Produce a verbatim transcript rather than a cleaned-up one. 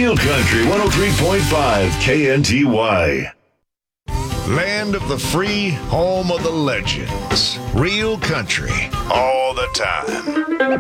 Real Country one oh three point five K N T Y. Land of the free, home of the legends. Real Country, all the time.